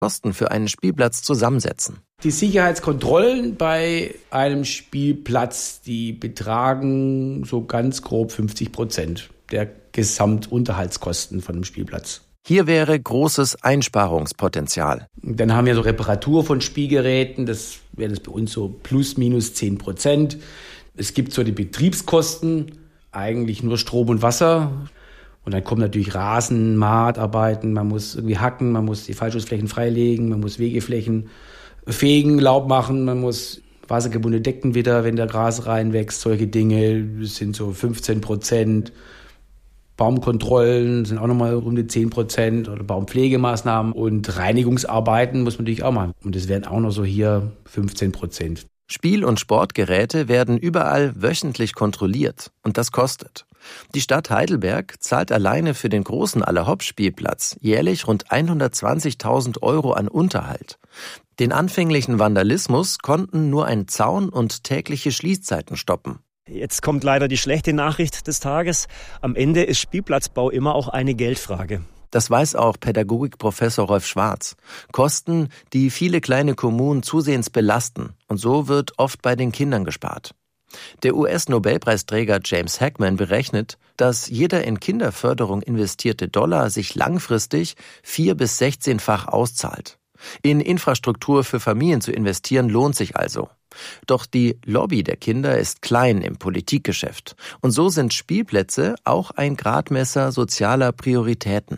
Kosten für einen Spielplatz zusammensetzen. Die Sicherheitskontrollen bei einem Spielplatz, die betragen so ganz grob 50% der Gesamtunterhaltskosten von einem Spielplatz. Hier wäre großes Einsparungspotenzial. Dann haben wir so Reparatur von Spielgeräten, das wäre das bei uns so plus minus 10%. Es gibt so die Betriebskosten, eigentlich nur Strom und Wasser. Und dann kommen natürlich Rasen, Mahtarbeiten, man muss irgendwie hacken, man muss die Fallschutzflächen freilegen, man muss Wegeflächen fegen, Laub machen, man muss wassergebundene Decken wieder, wenn der Gras reinwächst, solche Dinge, das sind so 15%. Baumkontrollen sind auch nochmal rund die 10% oder Baumpflegemaßnahmen und Reinigungsarbeiten muss man natürlich auch machen. Und das wären auch noch so hier 15%. Spiel- und Sportgeräte werden überall wöchentlich kontrolliert und das kostet. Die Stadt Heidelberg zahlt alleine für den großen Allerhopp-Spielplatz jährlich rund 120.000 € an Unterhalt. Den anfänglichen Vandalismus konnten nur ein Zaun und tägliche Schließzeiten stoppen. Jetzt kommt leider die schlechte Nachricht des Tages. Am Ende ist Spielplatzbau immer auch eine Geldfrage. Das weiß auch Pädagogikprofessor Rolf Schwarz. Kosten, die viele kleine Kommunen zusehends belasten. Und so wird oft bei den Kindern gespart. Der US-Nobelpreisträger James Heckman berechnet, dass jeder in Kinderförderung investierte Dollar sich langfristig 4- bis 16-fach auszahlt. In Infrastruktur für Familien zu investieren lohnt sich also. Doch die Lobby der Kinder ist klein im Politikgeschäft. Und so sind Spielplätze auch ein Gradmesser sozialer Prioritäten.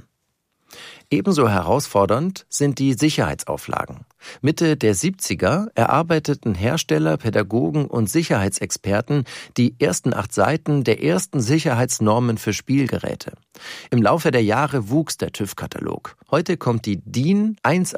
Ebenso herausfordernd sind die Sicherheitsauflagen. Mitte der 70er erarbeiteten Hersteller, Pädagogen und Sicherheitsexperten die ersten 8 Seiten der ersten Sicherheitsnormen für Spielgeräte. Im Laufe der Jahre wuchs der TÜV-Katalog. Heute kommt die DIN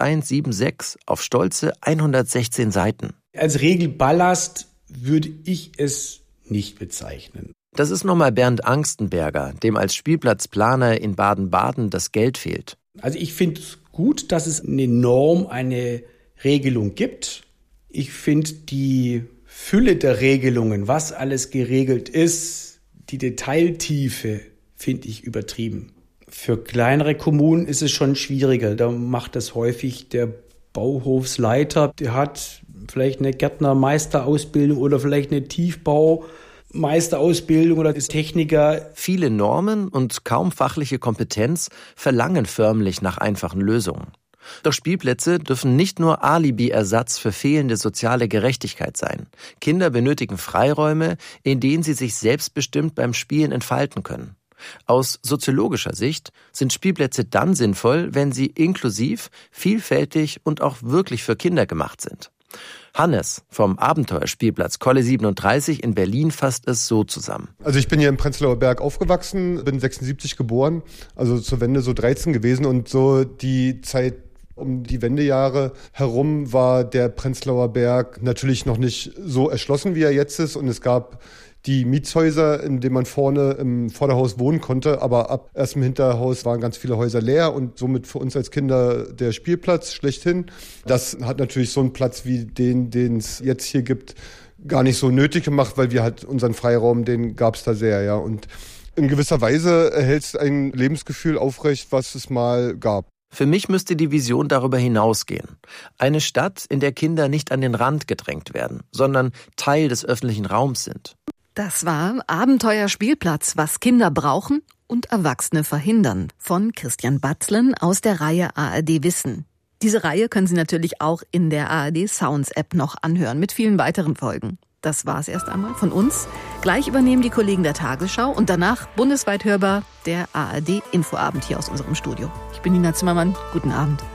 1176 auf stolze 116 Seiten. Als Regelballast würde ich es nicht bezeichnen. Das ist nochmal Bernd Angstenberger, dem als Spielplatzplaner in Baden-Baden das Geld fehlt. Also ich finde es gut, dass es eine Norm, eine Regelung gibt. Ich finde die Fülle der Regelungen, was alles geregelt ist, die Detailtiefe, finde ich übertrieben. Für kleinere Kommunen ist es schon schwieriger. Da macht das häufig der Bauhofsleiter. Der hat vielleicht eine Gärtnermeisterausbildung oder vielleicht eine Tiefbaumeisterausbildung oder ist Techniker. Viele Normen und kaum fachliche Kompetenz verlangen förmlich nach einfachen Lösungen. Doch Spielplätze dürfen nicht nur Alibi-Ersatz für fehlende soziale Gerechtigkeit sein. Kinder benötigen Freiräume, in denen sie sich selbstbestimmt beim Spielen entfalten können. Aus soziologischer Sicht sind Spielplätze dann sinnvoll, wenn sie inklusiv, vielfältig und auch wirklich für Kinder gemacht sind. Hannes vom Abenteuerspielplatz Kolle 37 in Berlin fasst es so zusammen. Also ich bin hier im Prenzlauer Berg aufgewachsen, bin 76 geboren, also zur Wende so 13 gewesen und so die Zeit um die Wendejahre herum war der Prenzlauer Berg natürlich noch nicht so erschlossen, wie er jetzt ist und es gab die Mietshäuser, in denen man vorne im Vorderhaus wohnen konnte, aber erst im Hinterhaus waren ganz viele Häuser leer und somit für uns als Kinder der Spielplatz schlechthin. Das hat natürlich so einen Platz wie den es jetzt hier gibt, gar nicht so nötig gemacht, weil wir halt unseren Freiraum, den gab es da sehr, ja. Und in gewisser Weise erhält es ein Lebensgefühl aufrecht, was es mal gab. Für mich müsste die Vision darüber hinausgehen. Eine Stadt, in der Kinder nicht an den Rand gedrängt werden, sondern Teil des öffentlichen Raums sind. Das war Abenteuerspielplatz, was Kinder brauchen und Erwachsene verhindern, von Christian Batzlen aus der Reihe ARD Wissen. Diese Reihe können Sie natürlich auch in der ARD Sounds App noch anhören, mit vielen weiteren Folgen. Das war's erst einmal von uns. Gleich übernehmen die Kollegen der Tagesschau und danach bundesweit hörbar der ARD Infoabend hier aus unserem Studio. Ich bin Nina Zimmermann. Guten Abend.